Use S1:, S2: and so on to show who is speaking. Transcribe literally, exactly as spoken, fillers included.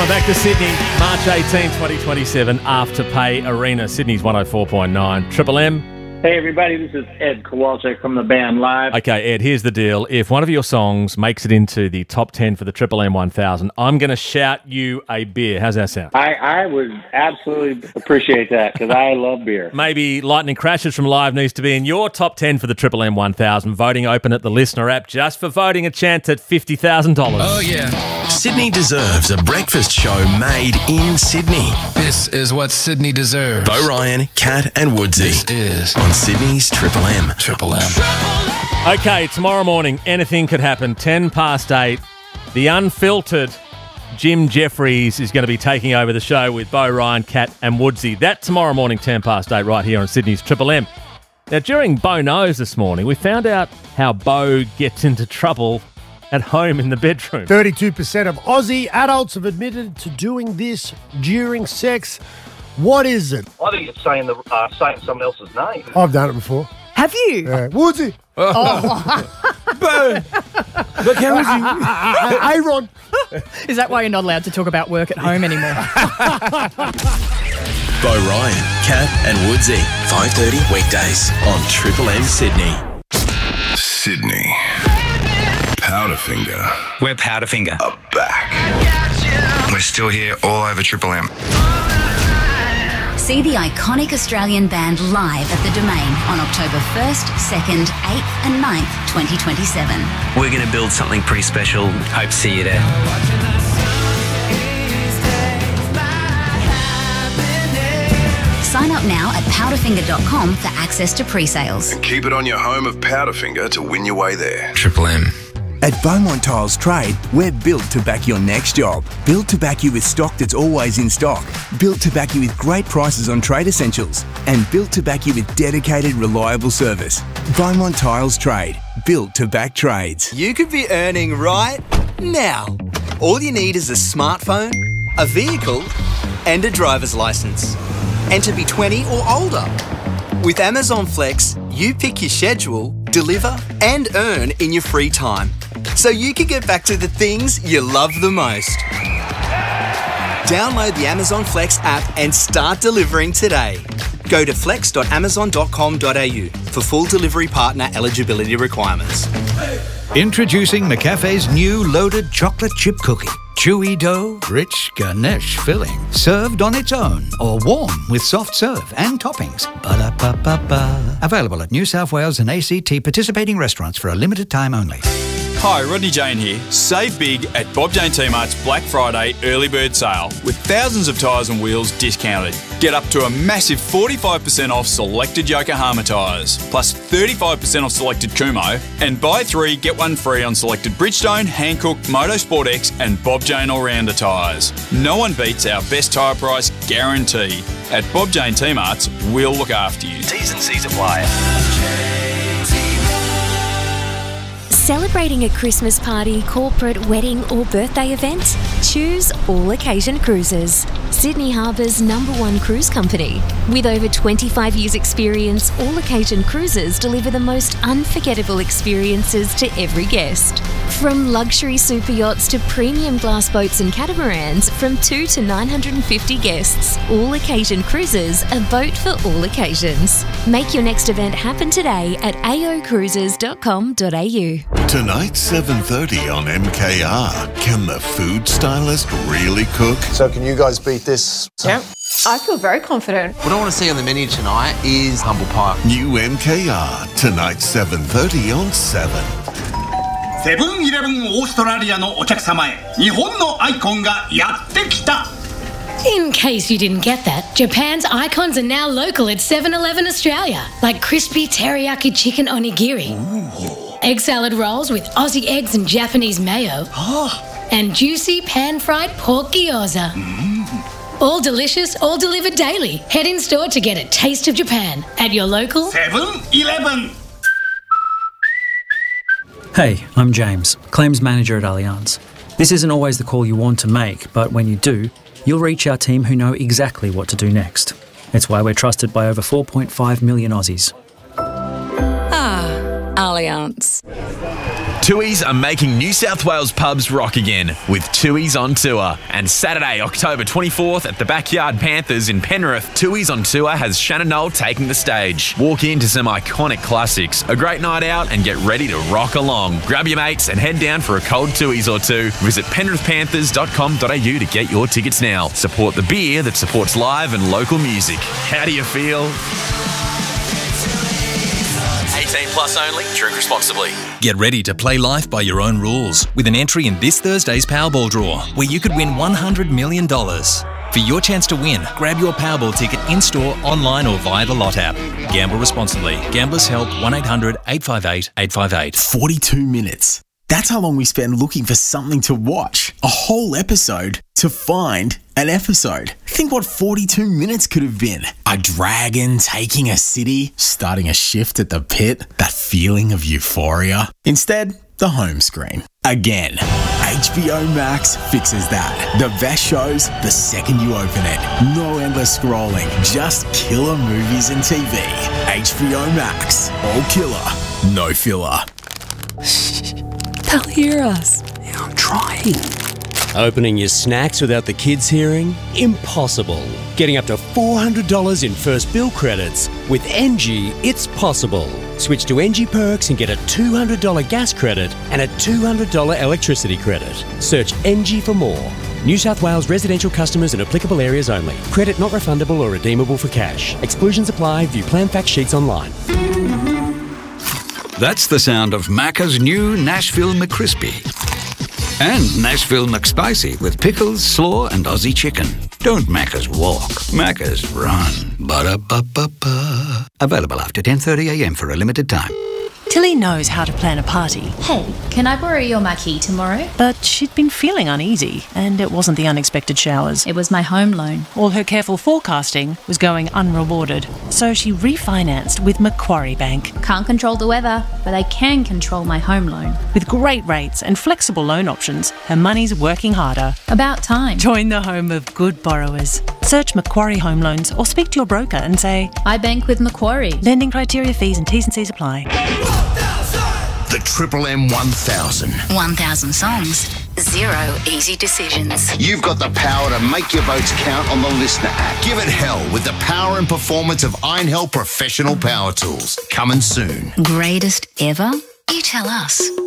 S1: Going back to Sydney, March eighteenth, twenty twenty-seven, Afterpay Arena, Sydney's one oh four point nine. Triple M.
S2: Hey, everybody, this is Ed Kowalczyk from the band Live.
S1: Okay, Ed, here's the deal. If one of your songs makes it into the top ten for the Triple M one thousand, I'm going to shout you a beer. How's that sound?
S2: I, I would absolutely appreciate that because I love beer.
S1: Maybe Lightning Crashes from Live needs to be in your top ten for the Triple M one thousand. Voting open at the Listener app. Just for voting, a chance at fifty thousand dollars.
S3: Oh, yeah.
S4: Sydney deserves a breakfast show made in Sydney.
S3: This is what Sydney deserves.
S4: Bo Ryan, Kat and Woodsy.
S3: This is
S4: on Sydney's Triple M.
S3: Triple M.
S1: Okay, tomorrow morning, anything could happen. ten past eight, the unfiltered Jim Jeffries is going to be taking over the show with Bo Ryan, Kat and Woodsy. That tomorrow morning, ten past eight, right here on Sydney's Triple M. Now, during Bo Knows this morning, we found out how Bo gets into trouble at home in the bedroom.
S5: thirty-two percent of Aussie adults have admitted to doing this during sex. What is it?
S6: I think it's saying the uh, saying someone else's name.
S5: I've done it before.
S7: Have you?
S5: Yeah. Woodsy.
S7: Oh.
S5: Bo. Look, how is you? Aaron.
S7: Is that why you're not allowed to talk about work at home anymore?
S4: Bo Ryan, Kat and Woodsy. five thirty weekdays on Triple M Sydney.
S8: Sydney. Powderfinger.
S9: We're Powderfinger.
S8: Are back.
S9: We're still here all over Triple M.
S10: See the iconic Australian band live at the Domain on October first, second, eighth and ninth, twenty twenty-seven.
S9: We're going to build something pretty special. Hope to see you there.
S10: Sign up now at powderfinger dot com for access to pre-sales.
S8: And keep it on your home of Powderfinger to win your way there.
S9: Triple M.
S11: At Beaumont Tiles Trade, we're built to back your next job. Built to back you with stock that's always in stock. Built to back you with great prices on trade essentials. And built to back you with dedicated, reliable service. Beaumont Tiles Trade. Built to back trades.
S12: You could be earning right now. All you need is a smartphone, a vehicle, and a driver's license. And to be twenty or older. With Amazon Flex, you pick your schedule, deliver, and earn in your free time. So you can get back to the things you love the most. Download the Amazon Flex app and start delivering today. Go to flex dot amazon dot com dot a u for full delivery partner eligibility requirements.
S13: Introducing McCafe's new loaded chocolate chip cookie. Chewy dough, rich ganache filling, served on its own or warm with soft serve and toppings. Ba-da-ba-ba-ba. Available at New South Wales and A C T participating restaurants for a limited time only.
S14: Hi, Rodney Jane here. Save big at Bob Jane T-Mart's Black Friday early bird sale with thousands of tyres and wheels discounted. Get up to a massive forty-five percent off selected Yokohama tyres, plus thirty-five percent off selected Kumho, and buy three, get one free on selected Bridgestone, Hankook, Motorsport X and Bob Jane All-Rounder tyres. No one beats our best tyre price guarantee. At Bob Jane T-Mart's, we'll look after you.
S4: T's and C's apply.
S15: Celebrating a Christmas party, corporate, wedding or birthday event? Choose All Occasion Cruises, Sydney Harbour's number one cruise company. With over twenty-five years experience, All Occasion Cruises deliver the most unforgettable experiences to every guest. From luxury super yachts to premium glass boats and catamarans, from two to nine hundred fifty guests, All Occasion Cruises, a boat for all occasions. Make your next event happen today at a o cruises dot com dot a u.
S16: Tonight, seven thirty on M K R. Can the food stylist really cook?
S17: So can you guys beat this?
S18: Yep. I feel very confident.
S19: What I want to see on the menu tonight is humble pie.
S16: New M K R. Tonight, seven thirty on seven.
S20: セブンイレブンオーストラリアのお客様へ日本のアイコンがやってきた
S21: In case you didn't get that, Japan's icons are now local at seven eleven Australia, like crispy teriyaki chicken onigiri, Ooh. egg salad rolls with Aussie eggs and Japanese mayo, oh. and juicy pan-fried pork gyoza. Mm. All delicious, all delivered daily. Head in store to get a taste of Japan at your local
S20: seven eleven.
S22: Hey, I'm James, Claims Manager at Allianz. This isn't always the call you want to make, but when you do, you'll reach our team who know exactly what to do next. It's why we're trusted by over four point five million Aussies.
S23: Ah, Allianz.
S2: Tooheys are making New South Wales pubs rock again with Tooheys on Tour. And Saturday, October twenty-fourth at the Backyard Panthers in Penrith, Tooheys on Tour has Shannon Knoll taking the stage. Walk into some iconic classics, a great night out, and get ready to rock along. Grab your mates and head down for a cold Tooheys or two. Visit penrith panthers dot com dot a u to get your tickets now. Support the beer that supports live and local music. How do you feel? eighteen plus only. Drink responsibly.
S3: Get ready to play life by your own rules with an entry in this Thursday's Powerball draw, where you could win one hundred million dollars. For your chance to win, grab your Powerball ticket in-store, online or via the Lot app. Gamble responsibly. Gamblers Help one eight hundred eight five eight eight five eight.
S23: forty-two minutes. That's how long we spend looking for something to watch. A whole episode to find an episode. Think what forty-two minutes could have been. A dragon taking a city, starting a shift at the pit, that feeling of euphoria. Instead, the home screen. Again, H B O Max fixes that. The best shows the second you open it. No endless scrolling, just killer movies and T V. H B O Max. All killer, no filler.
S24: They'll hear us.
S25: Yeah, I'm trying. Opening your snacks without the kids hearing? Impossible. Getting up to four hundred dollars in first bill credits. With Engie, it's possible. Switch to Engie Perks and get a two hundred dollars gas credit and a two hundred dollars electricity credit. Search Engie for more. New South Wales residential customers in applicable areas only. Credit not refundable or redeemable for cash. Exclusions apply. View plan fact sheets online.
S13: That's the sound of Macca's new Nashville McCrispy. And Nashville McSpicy with pickles, slaw and Aussie chicken. Don't Macca's walk, Macca's run. Ba-da-ba-ba-ba. Available after ten thirty a m for a limited time.
S26: Tilly knows how to plan a party.
S27: Hey, can I borrow your marquee tomorrow?
S26: But she'd been feeling uneasy, and it wasn't the unexpected showers.
S27: It was my home loan.
S26: All her careful forecasting was going unrewarded. So she refinanced with Macquarie Bank.
S27: Can't control the weather, but I can control my home loan.
S26: With great rates and flexible loan options, her money's working harder.
S27: About time.
S26: Join the home of good borrowers. Search Macquarie Home Loans or speak to your broker and say,
S27: I bank with Macquarie.
S26: Lending criteria, fees and T's and C's apply.
S16: The Triple M one thousand.
S10: one thousand songs, zero easy decisions.
S16: You've got the power to make your votes count on the Listener app. Give it hell with the power and performance of Iron Hell Professional Power Tools. Coming soon.
S10: Greatest ever? You tell us.